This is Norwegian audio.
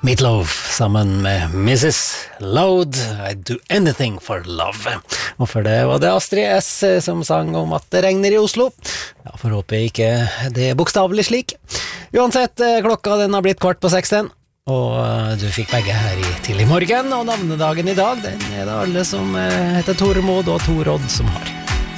Meatloaf sammen med Mrs. Loud, I'd do anything for love. Og for det var det Astrid S. som sang om at det regner i Oslo. Ja, for håper jeg ikke det er bokstavelig slik. Uansett, klokka den har blitt 6:15, og du fikk begge her i tidlig morgen, og navnedagen i dag, den er det alle som heter Tormod og Torodd som har.